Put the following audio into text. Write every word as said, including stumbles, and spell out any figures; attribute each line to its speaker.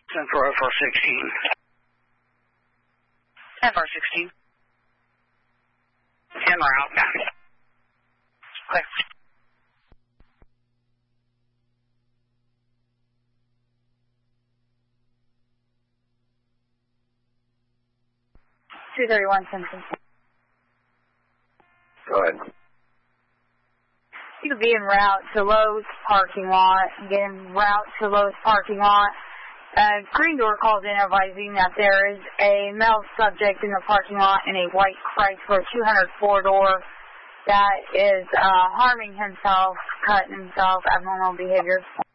Speaker 1: Central oh four sixteen.
Speaker 2: ten four sixteen.
Speaker 1: En route.
Speaker 2: Okay. two thirty-one Simpson.
Speaker 3: Go ahead.
Speaker 4: You could be en route to Lowe's parking lot, get en route to Lowe's parking lot. Uh, Green Door calls in advising that there is a male subject in the parking lot in a white Chrysler two hundred four door that is uh, harming himself, cutting himself, abnormal behavior.